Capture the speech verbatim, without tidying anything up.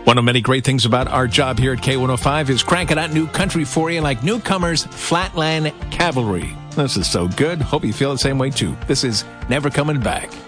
One of many great things about our job here at K one oh five is cranking out new country for you like Newcomers Flatland Cavalry. This is so good. Hope you feel the same way too. This is Never Coming Back.